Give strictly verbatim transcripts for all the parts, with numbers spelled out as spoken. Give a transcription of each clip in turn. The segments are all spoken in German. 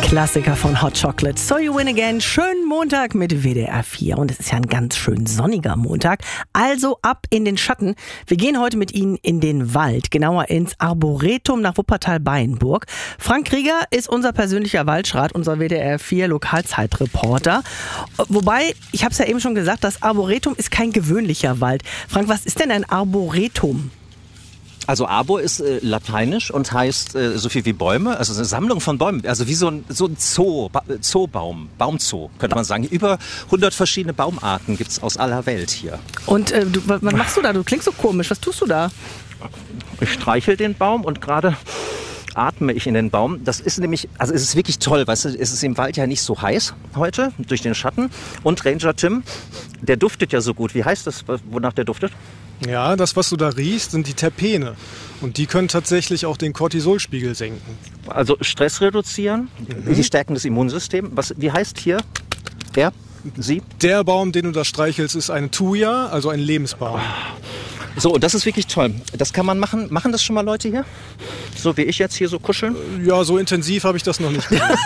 Klassiker von Hot Chocolate. So You Win Again. Schönen Montag mit W D R vier. Und es ist ja ein ganz schön sonniger Montag. Also ab in den Schatten. Wir gehen heute mit Ihnen in den Wald. Genauer ins Arboretum nach Wuppertal-Bayenburg. Frank Krieger ist unser persönlicher Waldschrat, unser W D R vier Lokalzeitreporter. Wobei, ich habe es ja eben schon gesagt, das Arboretum ist kein gewöhnlicher Wald. Frank, was ist denn ein Arboretum? Also Arbor ist äh, lateinisch und heißt äh, so viel wie Bäume, also eine Sammlung von Bäumen, also wie so ein, so ein Zoo, ba- Zoobaum, Baumzoo, könnte man sagen. Über hundert verschiedene Baumarten gibt's aus aller Welt hier. Und äh, du, was machst du da? Du klingst so komisch. Was tust du da? Ich streichel den Baum und gerade atme ich in den Baum. Das ist nämlich, also es ist wirklich toll, weißt du, es ist im Wald ja nicht so heiß heute, durch den Schatten. Und Ranger Tim, der duftet ja so gut. Wie heißt das, wonach der duftet? Ja, das, was du da riechst, sind die Terpene. Und die können tatsächlich auch den Cortisolspiegel senken. Also Stress reduzieren, mhm. die stärken das Immunsystem. Was, wie heißt hier er, sie? Der Baum, den du da streichelst, ist eine Thuja, also ein Lebensbaum. So, und das ist wirklich toll. Das kann man machen. Machen das schon mal Leute hier? So wie ich jetzt hier so kuscheln? Ja, so intensiv habe ich das noch nicht gemacht.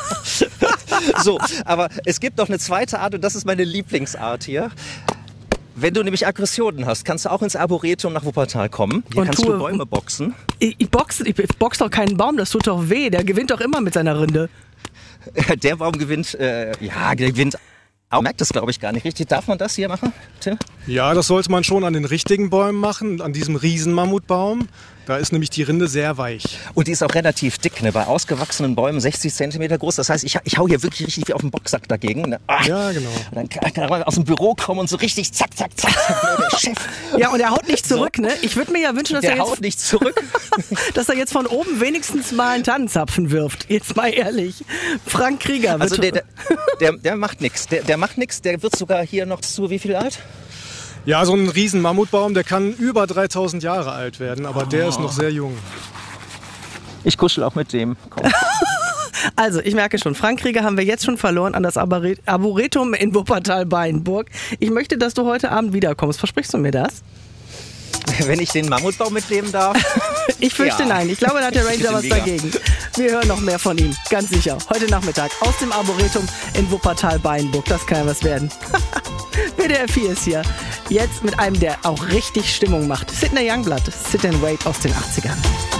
So, aber es gibt noch eine zweite Art und das ist meine Lieblingsart hier. Wenn du nämlich Aggressionen hast, kannst du auch ins Arboretum nach Wuppertal kommen. Hier und kannst tue, du Bäume boxen. Ich, ich, boxe, ich boxe doch keinen Baum, das tut doch weh. Der gewinnt doch immer mit seiner Rinde. Der Baum gewinnt, äh, ja, der gewinnt. Man merkt das, glaube ich, gar nicht richtig. Darf man das hier machen, Tim? Ja, das sollte man schon an den richtigen Bäumen machen, an diesem Riesenmammutbaum. Da ist nämlich die Rinde sehr weich. Und die ist auch relativ dick, ne? Bei ausgewachsenen Bäumen sechzig Zentimeter groß. Das heißt, ich, ich hau hier wirklich richtig wie auf den Boxsack dagegen. Ne? Ah. Ja, genau. Und dann kann, kann man aus dem Büro kommen und so richtig zack, zack, zack, zack, der Chef. Ja, und er haut nicht zurück, so. ne? Ich würde mir ja wünschen, dass der er jetzt, haut nicht zurück. dass er jetzt von oben wenigstens mal einen Tannenzapfen wirft. Jetzt mal ehrlich. Frank Krieger. Also der, der, der, der macht nichts. Der, der macht nichts. Der wird sogar hier noch zu wie viel alt? Ja, so ein riesen Mammutbaum, der kann über dreitausend Jahre alt werden, aber oh. der ist noch sehr jung. Ich kuschel auch mit dem. Komm. Also, ich merke schon, Frank Krieger haben wir jetzt schon verloren an das Arboretum in Wuppertal-Bayenburg. Ich möchte, dass du heute Abend wiederkommst. Versprichst du mir das? Wenn ich den Mammutbaum mitnehmen darf? Ich fürchte ja. nein. Ich glaube, da hat der Ranger was dagegen. Wir hören noch mehr von ihm, ganz sicher. Heute Nachmittag aus dem Arboretum in Wuppertal-Bayenburg. Das kann ja was werden. W D R vier ist hier. Jetzt mit einem, der auch richtig Stimmung macht. Sidney Youngblood, Sit and Wait aus den achtzigern.